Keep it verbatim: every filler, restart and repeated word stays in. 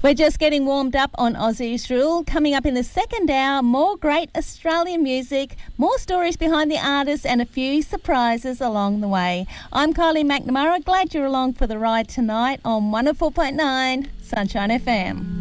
We're just getting warmed up on Aussie's Rule. Coming up in the second hour, more great Australian music, more stories behind the artists and a few surprises along the way. I'm Kylie McNamara. Glad you're along for the ride tonight on one oh four point nine Sunshine F M.